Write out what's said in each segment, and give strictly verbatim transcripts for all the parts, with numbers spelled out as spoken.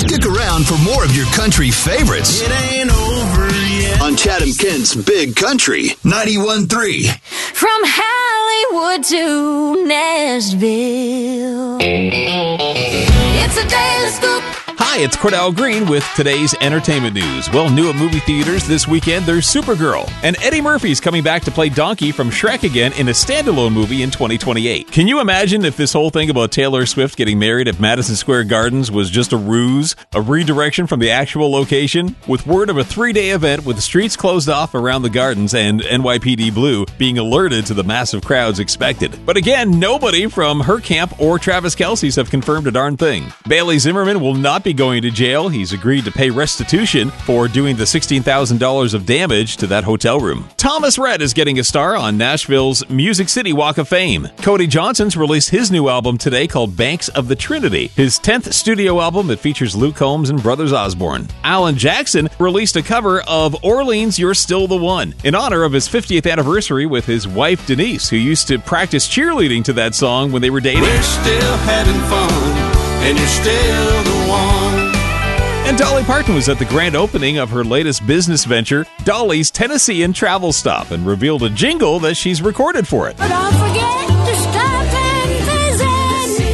Stick around for more of your country favorites. It ain't over yet. On Chatham Kent's Big Country ninety-one point three. From Hollywood to Nashville, it's a daily scoop. Hi, it's Cordell Green with today's entertainment news. Well, new at movie theaters this weekend, there's Supergirl. And Eddie Murphy's coming back to play Donkey from Shrek again in a standalone movie in twenty twenty-eight. Can you imagine if this whole thing about Taylor Swift getting married at Madison Square Gardens was just a ruse, a redirection from the actual location? With word of a three-day event with the streets closed off around the gardens and N Y P D Blue being alerted to the massive crowds expected. But again, nobody from her camp or Travis Kelce's have confirmed a darn thing. Bailey Zimmerman will not be going to jail. He's agreed to pay restitution for doing the sixteen thousand dollars of damage to that hotel room. Thomas Rhett is getting a star on Nashville's Music City Walk of Fame. Cody Johnson's released his new album today called Banks of the Trinity, his tenth studio album that features Luke Combs and Brothers Osborne. Alan Jackson released a cover of Orleans' You're Still the One in honor of his fiftieth anniversary with his wife Denise, who used to practice cheerleading to that song when they were dating. We're still having fun, and you're still the one. And Dolly Parton was at the grand opening of her latest business venture, Dolly's Tennessean Travel Stop, and revealed a jingle that she's recorded for it. But don't forget to stop and visit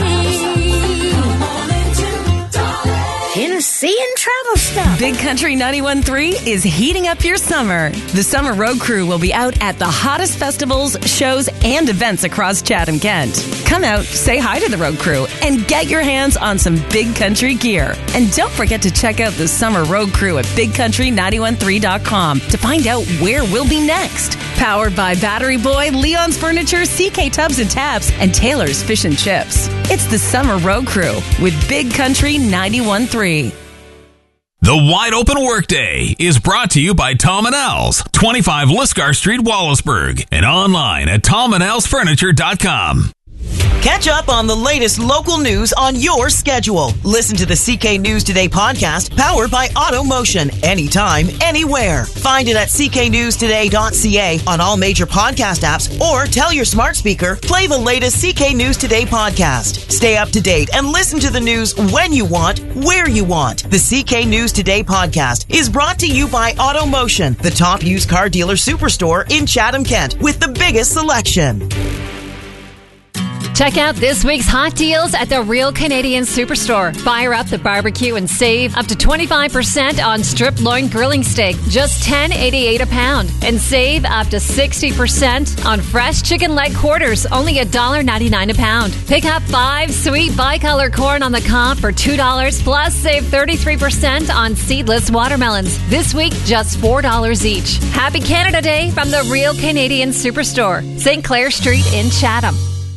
me. Tennessean Travel Stop. Big Country ninety-one point three is heating up your summer. The Summer Road Crew will be out at the hottest festivals, shows, and events across Chatham Kent. Come out, say hi to the Road Crew, and get your hands on some Big Country gear. And don't forget to check out the Summer Road Crew at big country nine one three dot com to find out where we'll be next. Powered by Battery Boy, Leon's Furniture, C K Tubs and Taps, and Taylor's Fish and Chips. It's the Summer Road Crew with Big Country ninety-one point three. The Wide Open Workday is brought to you by Tom and Al's, twenty-five Lisgar Street, Wallaceburg, and online at tom and als furniture dot com. Catch up on the latest local news on your schedule. Listen to the C K News Today podcast, powered by AutoMotion, anytime, anywhere. Find it at c k news today dot c a on all major podcast apps, or tell your smart speaker, play the latest C K News Today podcast. Stay up to date and listen to the news when you want, where you want. The C K News Today podcast is brought to you by AutoMotion, the top used car dealer superstore in Chatham, Kent, with the biggest selection. Check out this week's hot deals at the Real Canadian Superstore. Fire up the barbecue and save up to twenty-five percent on strip loin grilling steak, just ten eighty-eight a pound. And save up to sixty percent on fresh chicken leg quarters, only one dollar ninety-nine a pound. Pick up five sweet bicolor corn on the cob for two dollars, plus save thirty-three percent on seedless watermelons. This week, just four dollars each. Happy Canada Day from the Real Canadian Superstore, Saint Clair Street in Chatham.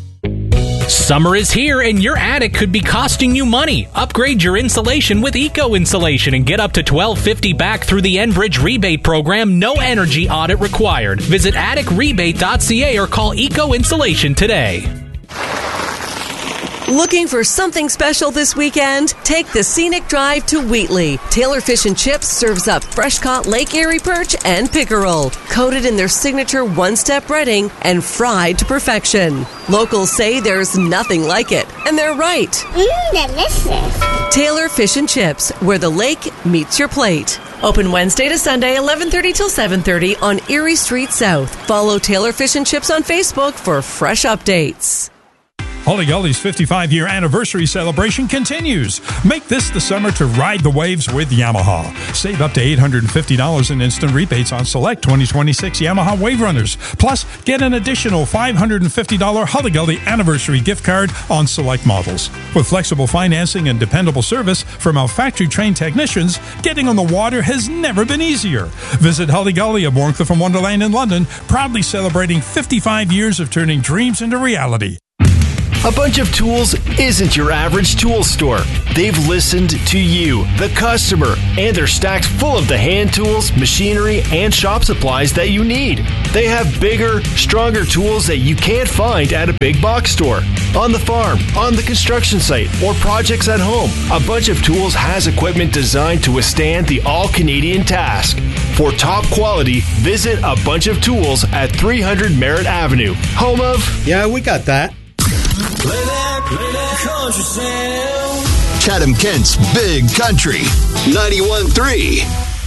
Summer is here and your attic could be costing you money. Upgrade your insulation with Eco Insulation and get up to twelve fifty back through the Enbridge rebate program. No energy audit required. Visit attic rebate dot c a or call Eco Insulation today. Looking for something special this weekend? Take the scenic drive to Wheatley. Taylor Fish and Chips serves up fresh-caught Lake Erie perch and pickerel, coated in their signature one-step breading and fried to perfection. Locals say there's nothing like it, and they're right. Mmm, delicious. Taylor Fish and Chips, where the lake meets your plate. Open Wednesday to Sunday, eleven thirty till seven thirty on Erie Street South. Follow Taylor Fish and Chips on Facebook for fresh updates. Holly Gully's fifty-five-year anniversary celebration continues. Make this the summer to ride the waves with Yamaha. Save up to eight hundred fifty dollars in instant rebates on select twenty twenty-six Yamaha Wave Runners. Plus, get an additional five hundred fifty dollars Holly Gully anniversary gift card on select models. With flexible financing and dependable service from our factory-trained technicians, getting on the water has never been easier. Visit Holly Gully of Warncliffe and Wonderland in London, proudly celebrating fifty-five years of turning dreams into reality. A Bunch of Tools isn't your average tool store. They've listened to you, the customer, and they're stacked full of the hand tools, machinery, and shop supplies that you need. They have bigger, stronger tools that you can't find at a big box store. On the farm, on the construction site, or projects at home, A Bunch of Tools has equipment designed to withstand the all-Canadian task. For top quality, visit A Bunch of Tools at three hundred Merritt Avenue, home of... Yeah, we got that. Play that, play that country sound. Chatham Kent's Big Country. ninety-one point three